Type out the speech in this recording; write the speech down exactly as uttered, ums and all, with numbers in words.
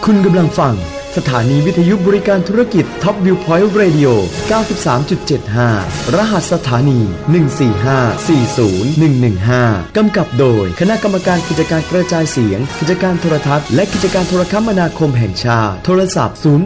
คุณกำลังฟังสถานีวิทยุบริการธุรกิจ Top View Point Radio เก้าสิบสามจุดเจ็ดห้า รหัสสถานี หนึ่ง สี่ ห้า สี่ ศูนย์ หนึ่ง หนึ่ง ห้า กำกับโดยคณะกรรมการกิจการกระจายเสียงกิจการโทรทัศน์และกิจการโทรคมนาคมแห่งชาติโทรศัพท์ศูนย์